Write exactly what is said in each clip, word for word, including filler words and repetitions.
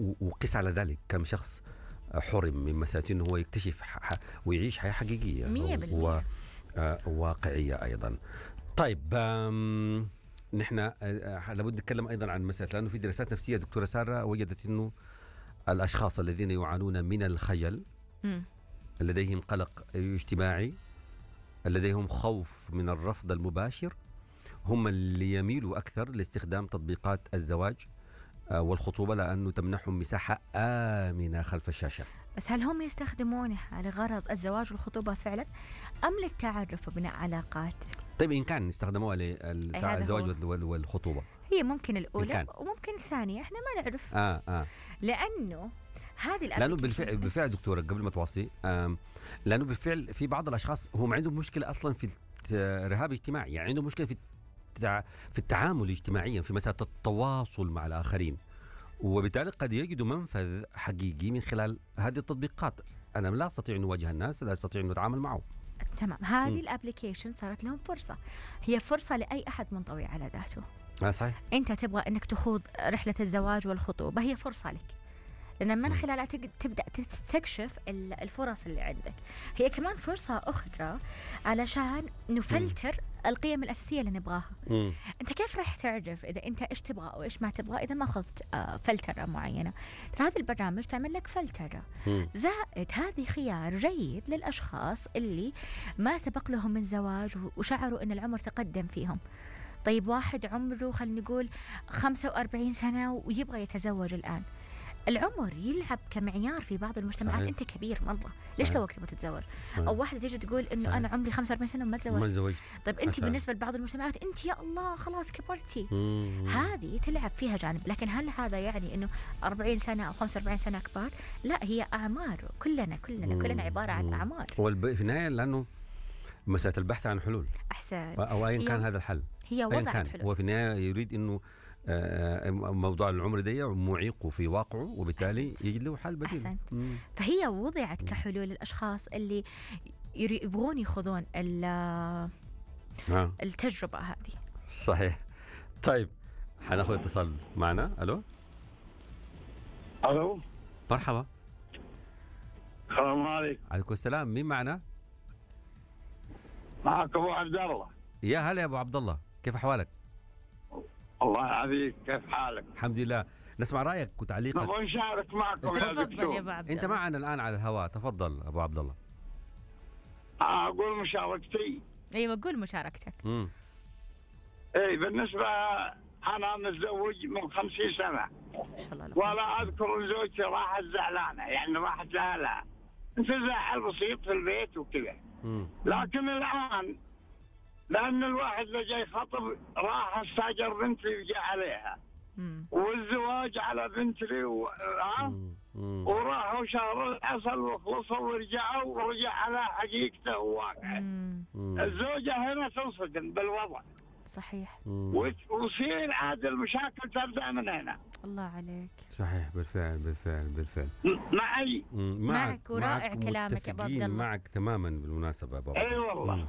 وقس على ذلك كم شخص حرم من مسألة أنه هو يكتشف ويعيش حياة حقيقية وواقعية أيضا. طيب نحن لابد نتكلم أيضا عن مسألة، لأنه في دراسات نفسية دكتورة سارة وجدت أنه الأشخاص الذين يعانون من الخجل، م. لديهم قلق اجتماعي، لديهم خوف من الرفض المباشر، هم اللي يميلوا أكثر لاستخدام تطبيقات الزواج والخطوبة، لأنه تمنحهم مساحة آمنة خلف الشاشة. بس هل هم يستخدمونها لغرض الزواج والخطوبة فعلا أم للتعرف وبناء علاقات؟ طيب إن كان استخدموها للزواج والخطوبة، هي ممكن الأولى وممكن الثانية، إحنا ما نعرف. آه آه. لأنه هذه لأنه بالفعل بالفعل دكتورة قبل ما تواصلي، لأنه بالفعل في بعض الأشخاص هم عندهم مشكلة أصلا في الرهاب الاجتماعي، يعني عندهم مشكلة في في التعامل اجتماعيا، في مسألة التواصل مع الآخرين، وبالتالي قد يجدوا منفذ حقيقي من خلال هذه التطبيقات. أنا لا أستطيع أن أواجه الناس، لا أستطيع أن أتعامل معهم. تمام. هذه الابليكيشن صارت لهم فرصة، هي فرصة لأي أحد منطوي على ذاته. آه صحيح. أنت تبغى أنك تخوض رحلة الزواج والخطوبة، هي فرصة لك، لأن من خلالها تبدأ تستكشف الفرص اللي عندك. هي كمان فرصة أخرى علشان نفلتر م. القيم الأساسية اللي نبغاها. م. أنت كيف راح تعرف إذا أنت إيش تبغى أو إيش ما تبغى إذا ما أخذت آه فلترة معينة؟ هذه البرنامج تعمل لك فلترة. م. زائد هذه خيار جيد للأشخاص اللي ما سبق لهم الزواج وشعروا أن العمر تقدم فيهم. طيب واحد عمره خلينا نقول خمسة وأربعين سنة ويبغى يتزوج الآن، العمر يلعب كمعيار في بعض المجتمعات. صحيح. أنت كبير مرة، ليش توك تبغى تتزوج؟ أو واحدة تيجي تقول إنه صحيح. أنا عمري خمسة وأربعين سنة وما تزوج. طيب أنت صحيح. بالنسبة لبعض المجتمعات أنت يا الله خلاص كبرتي. مم. هذه تلعب فيها جانب، لكن هل هذا يعني إنه أربعين سنة أو خمسة وأربعين سنة كبار؟ لا، هي أعمار، كلنا كلنا مم. كلنا عبارة عن أعمار. في النهاية لأنه مسألة البحث عن حلول. أحسن. أو أين كان هذا الحل؟ هي وضعت حلول. هو في النهاية يريد إنه موضوع العمر ده معيق في واقعه، وبالتالي يجد له حل بديل. أحسنت. فهي وضعت كحلول للأشخاص اللي يبغون يخوضون التجربة هذه. صحيح. طيب حناخذ اتصال معنا. ألو. ألو. مرحبا. السلام عليكم. عليكم السلام. مين معنا؟ معك أبو عبد الله. يا هلا يا أبو عبد الله، كيف أحوالك؟ الله يعافيك، كيف حالك؟ الحمد لله. نسمع رأيك وتعليقك. نبغى نشارك معكم يا دكتور. أنت معنا الآن على الهواء، تفضل أبو عبد الله. أقول مشاركتي. أيوة قول مشاركتك. امم إيه بالنسبة أنا متزوج من خمسين سنة. ولا أذكر زوجتي راحت زعلانة، يعني راحت لها انتزاع بسيط في البيت وكذا. لكن الآن لأن الواحد اللي جاي خطب راح استاجر بنتي وجاء عليها، مم. والزواج على بنتي و... آه؟ وراحوا شهر العسل وخلصوا ورجعوا ورجع على حقيقته وواقعه. الزوجة هنا تنصدم بالوضع. صحيح. وتصير عاد المشاكل تبدأ من هنا. الله عليك. صحيح بالفعل بالفعل بالفعل. معي. معك ورائع كلامك يا أبو عبد الله. معك تماما بالمناسبة أبو عبد الله. أي والله.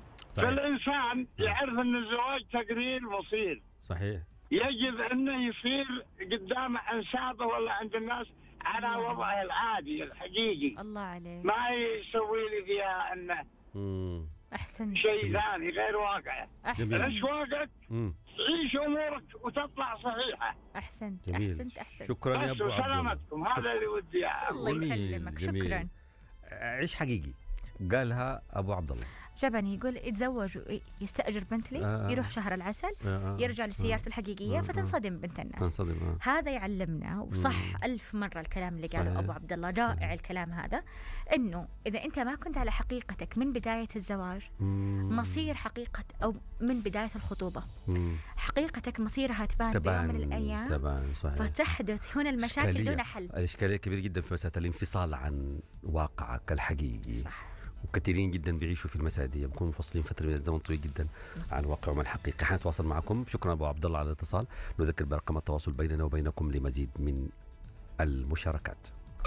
فالإنسان يعرف أن الزواج تقرير مصير. صحيح. يجب أنه يصير قدام أنسابه ولا عند الناس على وضعه العادي الحقيقي. الله عليك. ما يسوي لي فيها أنه مم. أحسن شيء ثاني غير واقعه. أحسن. عيش واقعك، عيش أمورك وتطلع صحيحة. أحسنت. جميل. أحسنت أحسنت. شكرا يا أبو عبد الله. سلامتكم، هذا اللي ودي الله يسلمك. شكرا. عيش حقيقي قالها أبو عبد الله. جبني يقول يتزوج يستأجر بنتلي، آه يروح شهر العسل، آه يرجع لسيارته الحقيقية، آه فتنصدم بنت الناس. تنصدم. آه هذا يعلمنا، وصح ألف مرة الكلام اللي قاله أبو عبد الله، رائع الكلام هذا، إنه إذا أنت ما كنت على حقيقتك من بداية الزواج، مم. مصير حقيقة أو من بداية الخطوبة، مم. حقيقتك مصيرها تبان بيوم من الأيام. تبان. صحيح. فتحدث هنا المشاكل إشكالية. دون حل. الإشكالية كبيرة جدا في مسألة الانفصال عن واقعك الحقيقي. صح. وكثيرين جدا بيعيشوا في المسائل دي، بيكونوا منفصلين فتره من الزمن طويل جدا عن واقعهم الحقيقي. حنتواصل معكم. شكرا ابو عبد الله على الاتصال. نذكر برقم التواصل بيننا وبينكم لمزيد من المشاركات.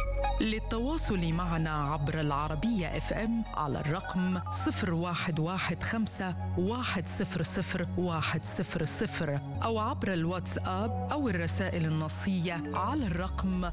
للتواصل معنا عبر العربية اف ام على الرقم صفر واحد واحد خمسة واحد صفر صفر واحد صفر صفر أو عبر الواتساب أو الرسائل النصية على الرقم